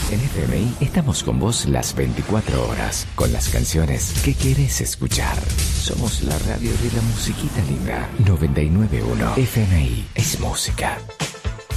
En FMI estamos con vos las 24 horas, con las canciones que querés escuchar. Somos la radio de la musiquita linda. 99.1 FMI es música.